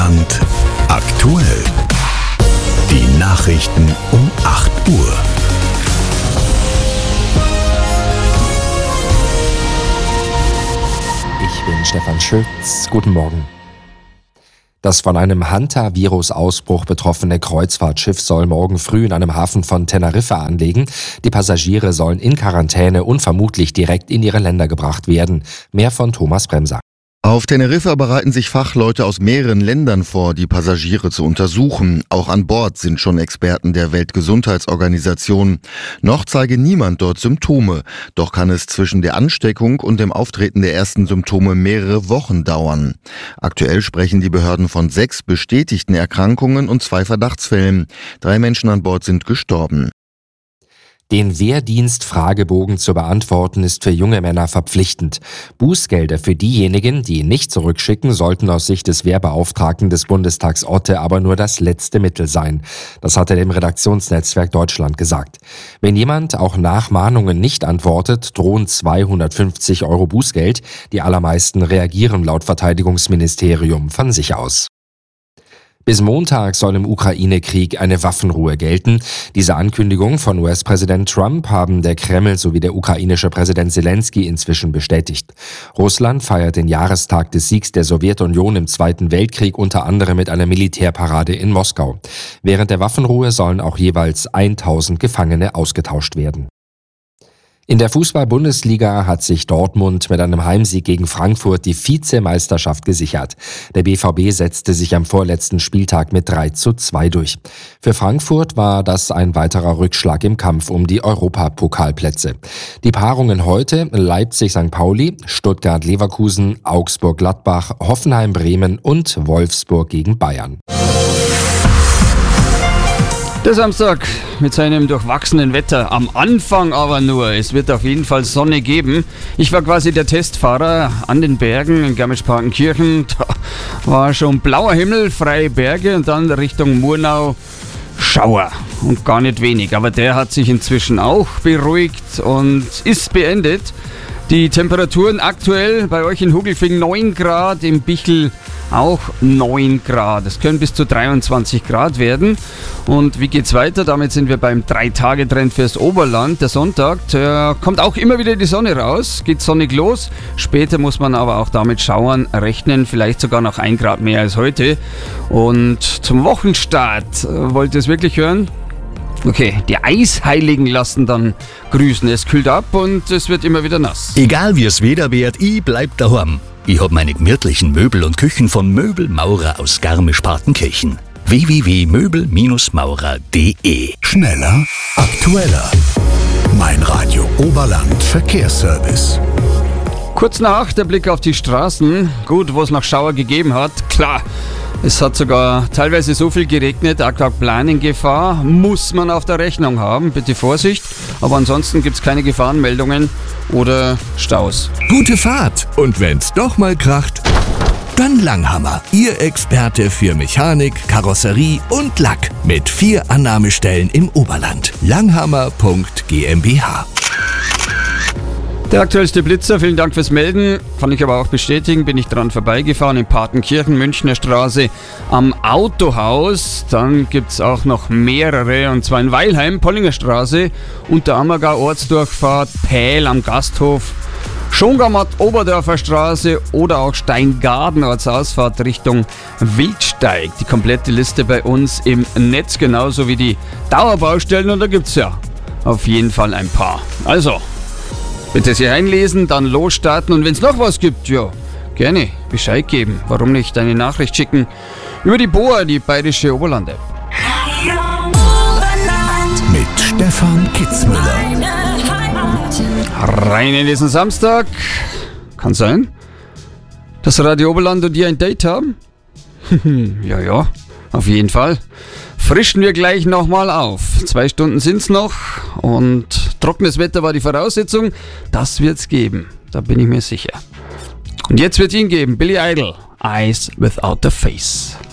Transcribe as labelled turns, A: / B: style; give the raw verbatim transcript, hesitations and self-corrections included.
A: Oberland aktuell. Die Nachrichten um acht Uhr.
B: Ich bin Stefan Schütz. Guten Morgen. Das von einem Hanta-Virus-Ausbruch betroffene Kreuzfahrtschiff soll morgen früh in einem Hafen von Teneriffa anlegen. Die Passagiere sollen in Quarantäne und vermutlich direkt in ihre Länder gebracht werden. Mehr von Thomas Bremser.
C: Auf Teneriffa bereiten sich Fachleute aus mehreren Ländern vor, die Passagiere zu untersuchen. Auch an Bord sind schon Experten der Weltgesundheitsorganisation. Noch zeige niemand dort Symptome. Doch kann es zwischen der Ansteckung und dem Auftreten der ersten Symptome mehrere Wochen dauern. Aktuell sprechen die Behörden von sechs bestätigten Erkrankungen und zwei Verdachtsfällen. Drei Menschen an Bord sind gestorben.
B: Den Wehrdienst-Fragebogen zu beantworten ist für junge Männer verpflichtend. Bußgelder für diejenigen, die ihn nicht zurückschicken, sollten aus Sicht des Wehrbeauftragten des Bundestags Otte aber nur das letzte Mittel sein. Das hat er dem Redaktionsnetzwerk Deutschland gesagt. Wenn jemand auch nach Mahnungen nicht antwortet, drohen zweihundertfünfzig Euro Bußgeld. Die allermeisten reagieren laut Verteidigungsministerium von sich aus. Bis Montag soll im Ukraine-Krieg eine Waffenruhe gelten. Diese Ankündigung von U S-Präsident Trump haben der Kreml sowie der ukrainische Präsident Zelensky inzwischen bestätigt. Russland feiert den Jahrestag des Siegs der Sowjetunion im Zweiten Weltkrieg unter anderem mit einer Militärparade in Moskau. Während der Waffenruhe sollen auch jeweils tausend Gefangene ausgetauscht werden. In der Fußball-Bundesliga hat sich Dortmund mit einem Heimsieg gegen Frankfurt die Vizemeisterschaft gesichert. Der B V B setzte sich am vorletzten Spieltag mit drei zu zwei durch. Für Frankfurt war das ein weiterer Rückschlag im Kampf um die Europapokalplätze. Die Paarungen heute: Leipzig-Sankt Pauli, Stuttgart-Leverkusen, Augsburg-Gladbach, Hoffenheim-Bremen und Wolfsburg gegen Bayern.
D: Der Samstag mit seinem durchwachsenen Wetter, am Anfang aber nur. Es wird auf jeden Fall Sonne geben. Ich war quasi der Testfahrer an den Bergen in Garmisch-Partenkirchen. Da war schon blauer Himmel, freie Berge und dann Richtung Murnau Schauer. Und gar nicht wenig, aber der hat sich inzwischen auch beruhigt und ist beendet. Die Temperaturen aktuell bei euch in Hugelfing neun Grad, im Bichl auch neun Grad. Es können bis zu dreiundzwanzig Grad werden. Und wie geht's weiter? Damit sind wir beim drei Tage Trend fürs Oberland. Der Sonntag, der kommt auch immer wieder die Sonne raus, geht sonnig los. Später muss man aber auch damit Schauern rechnen, vielleicht sogar noch ein Grad mehr als heute. Und zum Wochenstart, wollt ihr es wirklich hören? Okay, die Eisheiligen lassen dann grüßen. Es kühlt ab und es wird immer wieder nass.
A: Egal wie es Wetter wird, ich bleib daheim. Ich hab meine gemütlichen Möbel und Küchen von Möbelmaurer aus Garmisch-Partenkirchen. w w w punkt möbel maurer punkt d e. Schneller, aktueller. Mein Radio Oberland Verkehrsservice.
D: Kurz nach der Blick auf die Straßen. Gut, wo es noch Schauer gegeben hat, klar. Es hat sogar teilweise so viel geregnet, Aquaplaning-Gefahr muss man auf der Rechnung haben. Bitte Vorsicht, aber ansonsten gibt es keine Gefahrenmeldungen oder Staus.
A: Gute Fahrt! Und wenn's doch mal kracht, dann Langhammer. Ihr Experte für Mechanik, Karosserie und Lack. Mit vier Annahmestellen im Oberland. langhammer punkt g m b h.
D: Der aktuellste Blitzer, vielen Dank fürs Melden. Kann ich aber auch bestätigen, bin ich dran vorbeigefahren in Partenkirchen, Münchner Straße am Autohaus. Dann gibt es auch noch mehrere, und zwar in Weilheim, Pollinger Straße, Unterammergau Ortsdurchfahrt, Pähl am Gasthof, Schongammatt Oberdorfer Straße oder auch Steingaden Ortsausfahrt Richtung Wildsteig. Die komplette Liste bei uns im Netz, genauso wie die Dauerbaustellen, und da gibt es ja auf jeden Fall ein paar. Also, bitte Sie einlesen, dann losstarten, und wenn es noch was gibt, ja, gerne Bescheid geben. Warum nicht eine Nachricht schicken über die B O A, die Bayerische Oberland-App.
A: Mit Stefan Kitzmüller.
D: Rein in diesen Samstag. Kann sein, dass Radio Oberland und ihr ein Date haben? ja, ja, auf jeden Fall. Frischen wir gleich nochmal auf. Zwei Stunden sind's noch und trockenes Wetter war die Voraussetzung. Das wird's geben, da bin ich mir sicher. Und jetzt wird Ihnen geben Billy Idol, Eyes Without a Face.